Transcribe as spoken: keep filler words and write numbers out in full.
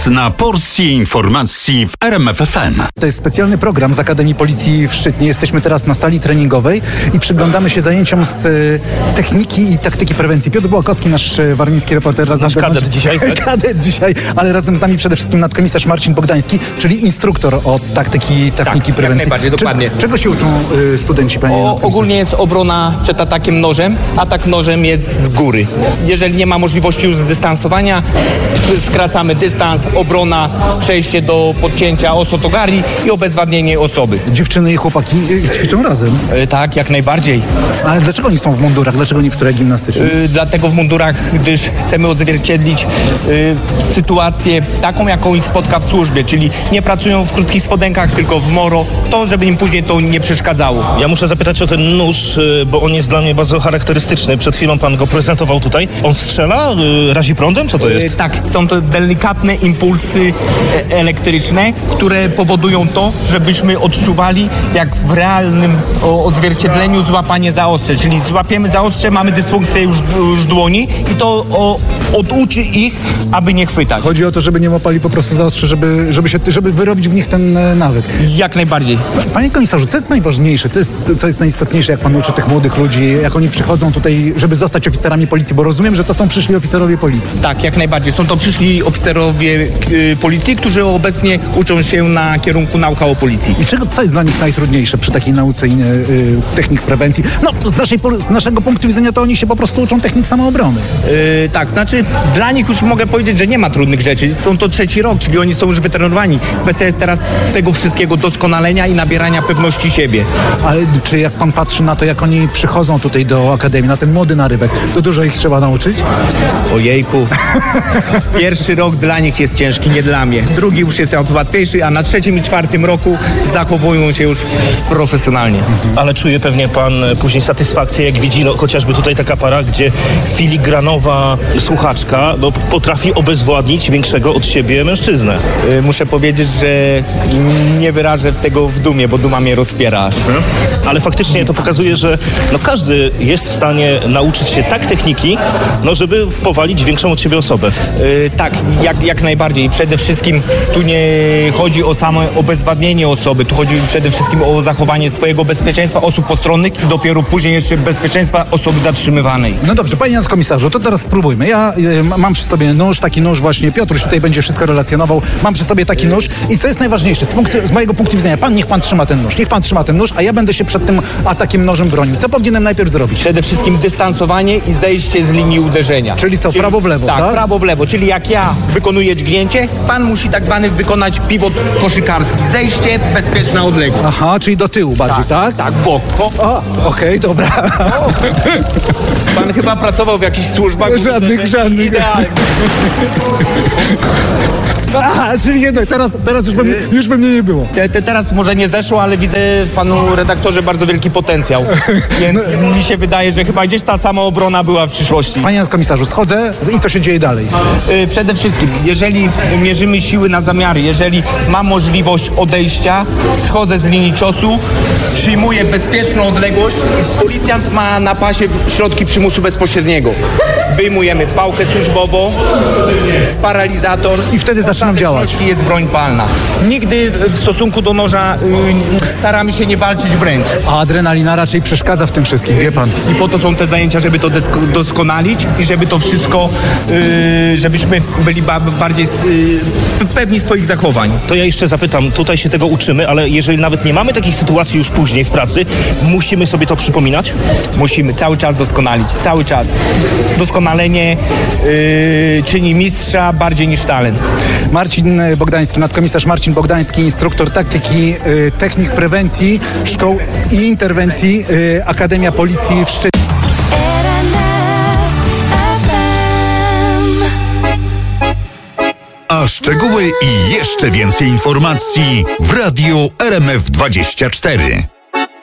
Czas na porcję informacji w R M F F M. To jest specjalny program z Akademii Policji w Szczytnie. Jesteśmy teraz na sali treningowej i przyglądamy się zajęciom z e, techniki i taktyki prewencji. Piotr Bułakowski, nasz e, warmiński reporter. Razem nasz kadet dzisiaj. Tak? Kadet dzisiaj, ale razem z nami przede wszystkim nadkomisarz Marcin Bogdański, czyli instruktor od taktyki, techniki tak, prewencji. Jak najbardziej, dokładnie. Cze, czego się uczą e, studenci, panie o, Ogólnie jest obrona przed atakiem nożem. Atak nożem jest z góry. Jeżeli nie ma możliwości już zdystansowania, skracamy dystans, obrona, przejście do podcięcia osotogari i obezwładnienie osoby. Dziewczyny i chłopaki e, ćwiczą razem. E, tak, jak najbardziej. Ale dlaczego oni są w mundurach? Dlaczego nie w strojach gimnastycznych? E, dlatego w mundurach, gdyż chcemy odzwierciedlić e, sytuację taką, jaką ich spotka w służbie, czyli nie pracują w krótkich spodenkach, tylko w moro, to żeby im później to nie przeszkadzało. Ja muszę zapytać o ten nóż, bo on jest dla mnie bardzo charakterystyczny. Przed chwilą pan go prezentował tutaj. On strzela? Razi prądem? Co to jest? E, tak, są to delikatne impulsy e, elektryczne, które powodują to, żebyśmy odczuwali jak w realnym o, odzwierciedleniu złapanie za ostrze, czyli złapiemy za ostrze, mamy dysfunkcję już, już dłoni i to o, oduczy ich, aby nie chwytać. Chodzi o to, żeby nie łapali po prostu za ostrze, żeby, żeby, się, żeby wyrobić w nich ten e, nawyk. Jak najbardziej. Panie komisarzu, co jest najważniejsze, co jest, co jest najistotniejsze, jak pan uczy tych młodych ludzi, jak oni przychodzą tutaj, żeby zostać oficerami policji, bo rozumiem, że to są przyszli oficerowie policji. Tak, jak najbardziej. Są to przyszli oficerowie y, policji, którzy obecnie uczą się na kierunku nauka o policji. I czego, co jest dla nich najtrudniejsze przy takiej nauce y, y, technik prewencji? No, z, naszej, z naszego punktu widzenia to oni się po prostu uczą technik samoobrony. Yy, tak, znaczy dla nich już mogę powiedzieć, że nie ma trudnych rzeczy. Są to trzeci rok, czyli oni są już wytrenowani. Kwestia jest teraz tego wszystkiego doskonalenia i nabierania pewności siebie. Ale czy jak pan patrzy na to, jak oni przychodzą tutaj do akademii, na ten młody narybek, to dużo ich trzeba nauczyć? Ojejku. Pierwszy rok dla nich jest ciężki, nie dla mnie. Drugi już jest łatwiejszy, a na trzecim i czwartym roku zachowują się już profesjonalnie. Ale czuje pewnie pan później satysfakcję, jak widzi no, chociażby tutaj taka para, gdzie filigranowa słuchaczka no, potrafi obezwładnić większego od siebie mężczyznę. Yy, muszę powiedzieć, że nie wyrażę tego w dumie, bo duma mnie rozpiera aż. Hmm? Ale faktycznie to pokazuje, że no, każdy jest w stanie nauczyć się tak techniki, no, żeby powalić większą od siebie osobę. Yy, tak, jak, jak najbardziej. Przede wszystkim tu nie chodzi o samo obezwładnienie osoby, tu chodzi przede wszystkim o zachowanie swojego bezpieczeństwa osób postronnych i dopiero później jeszcze bezpieczeństwa osoby zatrzymywanej. No dobrze, panie nadkomisarzu, to teraz spróbujmy. Ja y, mam przy sobie nóż, taki nóż właśnie, Piotruś tutaj będzie wszystko relacjonował. Mam przy sobie taki nóż i co jest najważniejsze, z, punktu, z mojego punktu widzenia, pan niech pan trzyma ten nóż, niech pan trzyma ten nóż, a ja będę się przed tym atakiem nożem bronił. Co powinienem najpierw zrobić? Przede wszystkim dystansowanie i zejście z linii uderzenia. Czyli co, czyli, prawo w lewo, tak? Tak, prawo w lewo, czyli jak ja wykonuję dźgnięcie, pan musi tak zwany wykonać pivot koszykarski. Zejście, bezpieczna odległość. Aha, czyli do tyłu bardziej, tak? Tak, w bok. O, O, okej, okay, dobra. o. Pan chyba pracował w jakichś służbach. Żadnych, myślę, że żadnych. Idealnie. Aha, czyli jednak teraz, teraz już, by, już by mnie nie było. Te, te teraz może nie zeszło, ale widzę w panu redaktorze bardzo wielki potencjał. Więc mi się wydaje, że chyba gdzieś ta sama obrona była w przyszłości. Panie nadkomisarzu, schodzę i co się dzieje dalej? Yy, Przede wszystkim, jeżeli mierzymy siły na zamiary, jeżeli mam możliwość odejścia, schodzę z linii ciosu, przyjmuję bezpieczną odległość. Policjant ma na pasie środki przymusu bezpośredniego. Wyjmujemy pałkę służbową, paralizator. I wtedy zaczynam działać. Jest broń palna. Nigdy w stosunku do noża yy, staramy się nie walczyć wręcz. A adrenalina raczej przeszkadza w tym wszystkim, wie pan. I po to są te zajęcia, żeby to desk- doskonalić i żeby to wszystko, yy, żebyśmy byli ba- bardziej yy, pewni swoich zachowań. To ja jeszcze zapytam, tutaj się tego uczymy, ale jeżeli nawet nie mamy takich sytuacji już później w pracy, musimy sobie to przypominać? Musimy cały czas doskonalić, cały czas. Doskonalenie yy, czyni mistrza bardziej niż talent. Marcin Bogdański, nadkomisarz Marcin Bogdański, instruktor taktyki, y, technik prewencji, szkoł i interwencji, y, Akademia Policji w Szczytnie. A szczegóły i jeszcze więcej informacji w radiu R M F dwadzieścia cztery.